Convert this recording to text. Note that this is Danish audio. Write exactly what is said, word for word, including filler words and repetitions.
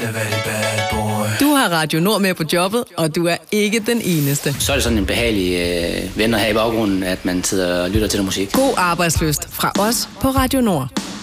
Du har Radio Nord med på jobbet, og du er ikke den eneste. Så er det sådan en behagelig øh, venner her i baggrunden, at man sidder og lytter til noget musik. God arbejdslyst fra os på Radio Nord.